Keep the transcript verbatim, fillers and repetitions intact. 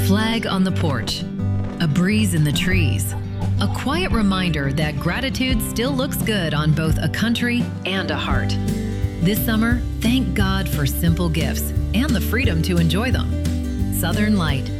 flag on the porch, a breeze in the trees, a quiet reminder that gratitude still looks good on both a country and a heart. This summer, thank God for simple gifts and the freedom to enjoy them. Southern Light,